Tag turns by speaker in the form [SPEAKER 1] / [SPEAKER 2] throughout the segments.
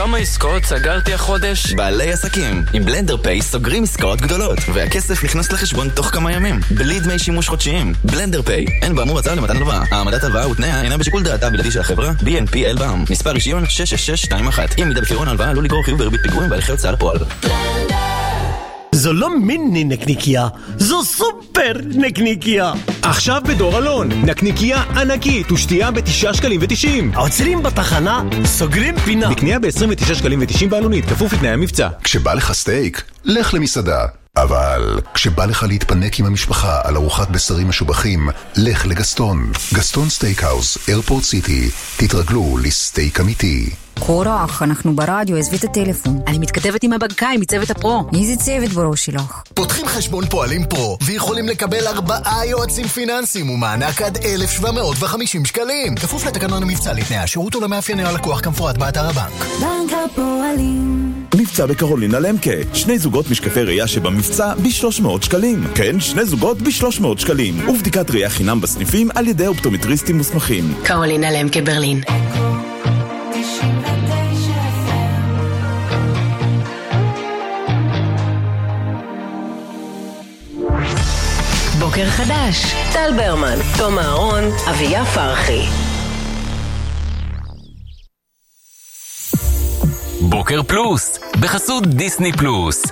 [SPEAKER 1] כמה עסקאות סגרתי החודש?
[SPEAKER 2] בעלי עסקים. עם בלנדר פיי סוגרים עסקאות גדולות, והכסף נכנס לחשבון תוך כמה ימים, בלי דמי שימוש חודשיים. בלנדר פיי. אין באמור הצעה למתן הלוואה. העמדת הלוואה ותנאיה אינה בשיקול דעתה הבלעדי של החברה. BNPL בע"מ. מספר רישיון 66621. אי עמידה בפירעון ההלוואה עלול לגרור חיוב בריבית פיגורים בהליכי הוצאה לפועל.
[SPEAKER 3] זו לא מיני נקניקיה, זו סופר נקניקיה.
[SPEAKER 4] עכשיו בדור אלון, נקניקיה ענקית ושתייה ב9.90 שקלים.
[SPEAKER 3] עוצרים בתחנה, סוגרים פינה.
[SPEAKER 4] נקניה ב29.90 שקלים בעלונית, כפוף לתנאי המבצע.
[SPEAKER 5] כשבא לך סטייק, לך למסעדה. אבל כשבא לך להתפנק עם המשפחה על ארוחת בשרים משובחים, לך לגסטון. גסטון סטייקהאוס, איירפורט סיטי. תתרגלו לסטייק אמיתי.
[SPEAKER 6] קורח, אנחנו ברדיו, עזבי את הטלפון.
[SPEAKER 7] אני מתכתבת עם הבנקאי מצוות הפרו.
[SPEAKER 6] איזה צוות בראש שלך?
[SPEAKER 8] פותחים חשבון פועלים פרו, ויכולים לקבל 4 יועצים פיננסיים ומענק עד 1,750 שקלים. כפוף לתקנון המבצע לתנאי השירות ולמאפייני הלקוח כמפורט באתר הבנק.
[SPEAKER 6] בנק הפועלים.
[SPEAKER 9] מבצע בקרולינה למקה. 2 זוגות משקפי ראייה שבמבצע ב300 שקלים. כן, 2 זוגות ב300 שקלים. ובדיקת ראייה חינם בסניפים על ידי אופטומטריסטים מוסמכים.
[SPEAKER 7] קרולינה למקה ברלין. בוקר חדש, טל ברמן, תום אהרון, אביה פרחי.
[SPEAKER 1] בוקר פלוס, בחסות דיסני פלוס.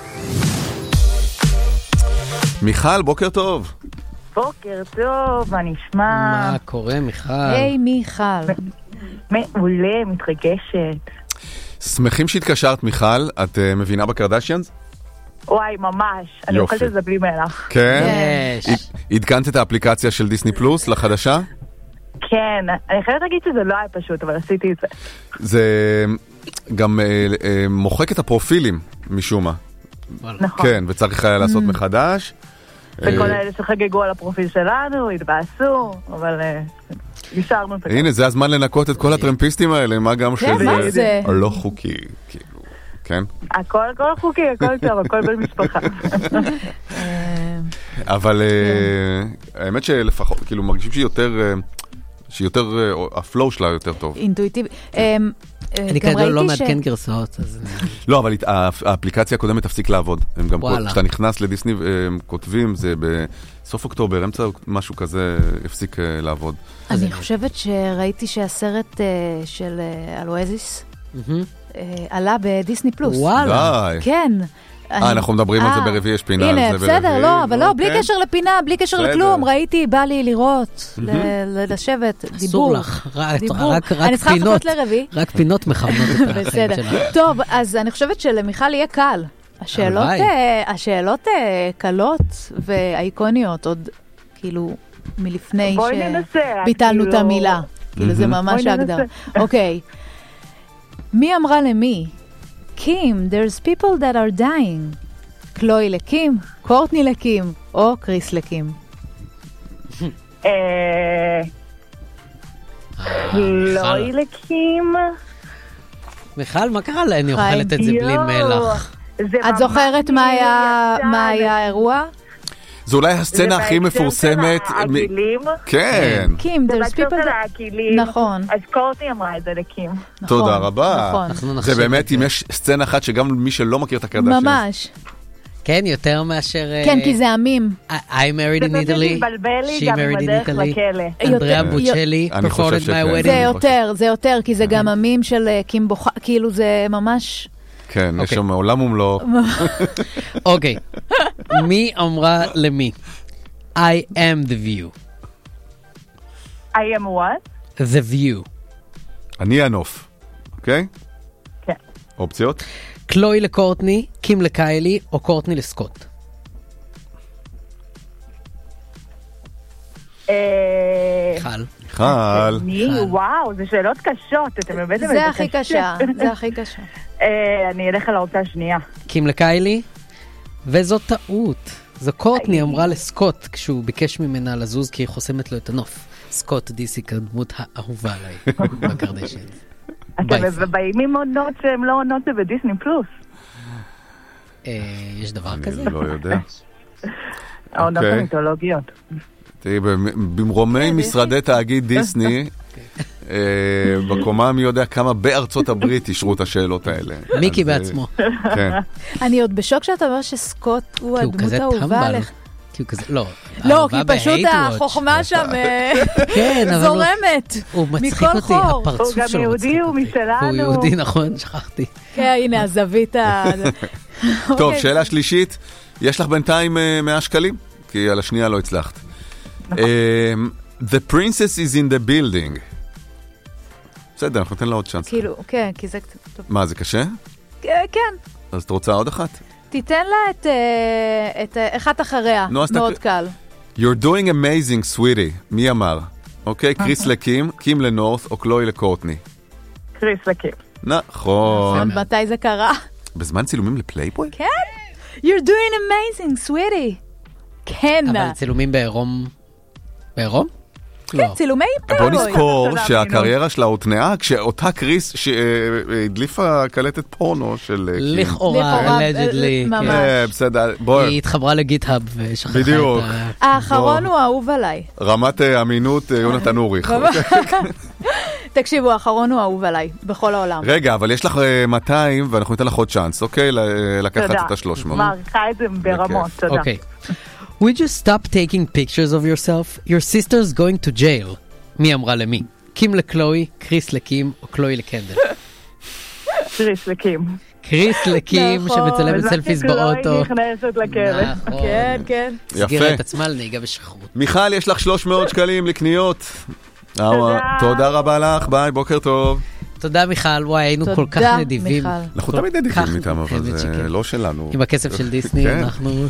[SPEAKER 10] מיכל, בוקר טוב.
[SPEAKER 11] בוקר טוב, מה נשמע?
[SPEAKER 12] מה קורה, מיכל?
[SPEAKER 11] היי, מיכל. מעולה, מתרגשת.
[SPEAKER 10] שמחים שהתקשרת, מיכל. את מבינה בקרדשיאנס?
[SPEAKER 11] וואי, ממש. אני אוכלת את זה בלי מלח.
[SPEAKER 10] כן? עדכנת את האפליקציה של דיסני פלוס לחדשה?
[SPEAKER 11] כן, אני חייבת להגיד שזה לא היה פשוט, אבל עשיתי את זה.
[SPEAKER 10] זה גם מוחק את הפרופילים משום מה.
[SPEAKER 11] נכון.
[SPEAKER 10] כן, וצריך היה לעשות מחדש.
[SPEAKER 11] וכל האלה שחגגו על הפרופיל שלנו, התבאסו, אבל נשארנו את זה.
[SPEAKER 10] הנה, זה הזמן לנקות את כל הטרמפיסטים האלה, מה גם שזה לא חוקי, כאילו. כן?
[SPEAKER 11] הכל חוקי, הכל טוב, הכל בין משפחה.
[SPEAKER 10] אבל האמת שלפחות, כאילו, מרגישים שיותר, הפלואו שלה יותר טוב.
[SPEAKER 12] אינטואיטיבי. אני כדול לא מעדכן גרסאות.
[SPEAKER 10] לא, אבל האפליקציה הקודמת תפסיק לעבוד. כשאתה נכנס לדיסני, הם כותבים, זה בסוף אוקטובר, אמצע משהו כזה, הפסיק לעבוד.
[SPEAKER 12] אני חושבת שראיתי שהסרט של אלואזיס, עלה בדיסני פלוס.
[SPEAKER 10] וואלה.
[SPEAKER 12] כן.
[SPEAKER 10] אנחנו מדברים על זה ברביעי, יש פינה על זה ברביעי.
[SPEAKER 12] הנה, בסדר, לא, אבל לא, בלי קשר לפינה, בלי קשר לכלום. ראיתי, בא לי לראות, לשבת, דיבור.
[SPEAKER 7] אסור לך, רק פינות מכוונות את החיים שלה.
[SPEAKER 12] טוב, אז אני חושבת שלמיכל יהיה קל. השאלות קלות והאיקוניות, עוד כאילו מלפני שביטלנו את המילה. כאילו זה ממש ההגדרה. אוקיי. מי אמרה למי? קים, there's people that are dying. קלוי לקים, קורטני לקים, או קריס לקים.
[SPEAKER 11] קלוי לקים.
[SPEAKER 7] מיכל, מה קרה לה? אני אוכלת את זה בלי מלח.
[SPEAKER 12] את זוכרת מה היה האירוע?
[SPEAKER 10] זו אולי הסצנה הכי מפורסמת. כן.
[SPEAKER 12] קים, there's people
[SPEAKER 11] that... נכון. אז קורטני אמרה את זה לקים.
[SPEAKER 10] תודה רבה. זה באמת, אם יש סצנה אחת שגם מי שלא מכיר את הקרדשיאנס.
[SPEAKER 12] ממש.
[SPEAKER 7] כן, יותר מאשר...
[SPEAKER 12] כן, כי זה עמים.
[SPEAKER 7] I married in Italy. She married in Italy. אנדריאה בוצ'לי performed my wedding.
[SPEAKER 12] זה יותר, כי זה גם עמים של קים בוכה, כאילו זה ממש...
[SPEAKER 10] כן, יש שם עולם ומלוא.
[SPEAKER 7] אוקיי. מי אמרה למי? I am the view.
[SPEAKER 11] I am what?
[SPEAKER 7] The view.
[SPEAKER 10] אני הנוף. אוקיי?
[SPEAKER 11] כן.
[SPEAKER 10] אופציות?
[SPEAKER 7] קלוי לקורטני, קים לקיילי, או קורטני לסקוט? חל.
[SPEAKER 11] וואו, זה שאלות קשות.
[SPEAKER 12] זה הכי קשה. זה הכי קשה.
[SPEAKER 11] אני אלך על האופציה השנייה.
[SPEAKER 7] קים לקיילי? וזו טעות. זו קורטני אמרה לסקוט כשהוא ביקש ממנה לזוז כי היא חוסמת לו את הנוף. סקוט דיסיק הדמות האהובה עליי בקרדשיאנס.
[SPEAKER 11] אתם באים עם עונות שהן לא עונות בדיסני פלוס.
[SPEAKER 7] יש דבר כזה?
[SPEAKER 10] אני לא יודע.
[SPEAKER 11] העונות המיתולוגיות.
[SPEAKER 10] תראי, במרומי משרדי תאגיד דיסני, בקומה מי יודע כמה בארצות הברית אישרו את השאלות האלה.
[SPEAKER 7] מיקי בעצמו.
[SPEAKER 10] כן.
[SPEAKER 12] אני עוד בשוק שאתה אומר שסקוט הוא הדמות האהובה עליך.
[SPEAKER 7] כי הוא כזה, לא.
[SPEAKER 12] לא, כי פשוט החוכמה שם זורמת.
[SPEAKER 7] הוא מצחיק אותי, הפרצוף שלו מצחיק אותי.
[SPEAKER 11] הוא גם יהודי, הוא משלנו.
[SPEAKER 7] הוא יהודי, נכון, שכחתי.
[SPEAKER 12] כן, הנה, הזווית
[SPEAKER 10] טוב, שאלה שלישית. יש לך בינתיים 100 שקלים? כי על השנייה לא הצלחת. The princess is in the building. בסדר, אנחנו ניתן לה עוד צ'אנס.
[SPEAKER 12] כאילו, כן, כי זה קצת טוב.
[SPEAKER 10] מה, זה קשה?
[SPEAKER 12] כן.
[SPEAKER 10] אז את רוצה עוד אחת?
[SPEAKER 12] תיתן לה את אחת אחריה, מאוד קל.
[SPEAKER 10] You're doing amazing, sweetie. מי אמר? אוקיי, קריס לקים, קים לנורת' או קלוי לקורטני?
[SPEAKER 11] קריס לקים.
[SPEAKER 10] נכון.
[SPEAKER 12] מתי זה קרה?
[SPEAKER 10] בזמן צילומים לפלייבוי?
[SPEAKER 12] כן. You're doing amazing, sweetie. כן.
[SPEAKER 7] אבל צילומים בעירום? בעירום?
[SPEAKER 12] כן, צילומי פלייבוי.
[SPEAKER 10] בוא נזכור שהקריירה שלה הותנעה כשאותה קריס שהדליפה קלטת פורנו של...
[SPEAKER 7] לכאורה, allegedly.
[SPEAKER 10] ממש. בסדר, בואי.
[SPEAKER 7] היא התחברה לגיט-האב ושכחה את
[SPEAKER 10] בדיוק.
[SPEAKER 12] האחרון הוא אהוב עליי.
[SPEAKER 10] רמת אמינות יונתן אוריך.
[SPEAKER 12] תקשיבו, האחרון הוא אהוב עליי, בכל העולם.
[SPEAKER 10] רגע, אבל יש לך 200 ואנחנו ניתן לך עוד צ'אנס, אוקיי? לקחת את ה-300.
[SPEAKER 11] מעריכה את זה ברמות, תודה.
[SPEAKER 7] אוקיי. Would you stop taking pictures of yourself? Your sister's going to jail. מי אמרה למי? קים לקלוי, קריס לקים או קלוי לקנדל?
[SPEAKER 11] קריס לקים.
[SPEAKER 7] קריס לקים שמצלמת סלפיס באוטו.
[SPEAKER 11] קלוי נכנסת לכלא.
[SPEAKER 12] כן, כן.
[SPEAKER 7] סגירה את עצמה לנהיגה בשחרות.
[SPEAKER 10] מיכל, יש לך 300 שקלים לקניות. תודה רבה לך, ביי, בוקר טוב.
[SPEAKER 7] תודה מיכל, וואי, היינו כל כך נדיבים.
[SPEAKER 10] אנחנו תמיד נדיבים איתם, אבל זה לא שלנו.
[SPEAKER 7] עם הכסף של דיסני, אנחנו...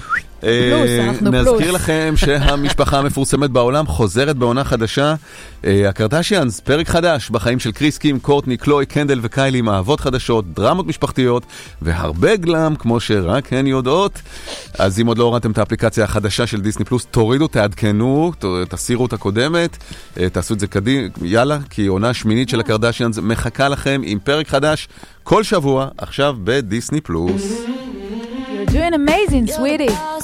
[SPEAKER 10] נזכיר לכם שהמשפחה המפורסמת בעולם חוזרת בעונה חדשה. הקרדשיאנס, פרק חדש בחיים של קריס, קים, קורטני, קלוי, קנדל וקיילי, עם אהבות חדשות, דרמות משפחתיות והרבה גלם כמו שרק הן יודעות. אז אם עוד לא הורדתם את האפליקציה החדשה של דיסני פלוס, תורידו, תעדכנו, תסירו את הקודמת, תעשו את זה קדימה, יאללה, כי עונה שמינית של הקרדשיאנס מחכה לכם עם פרק חדש כל שבוע, עכשיו בדיסני פלוס.
[SPEAKER 12] You're doing amazing, sweetie.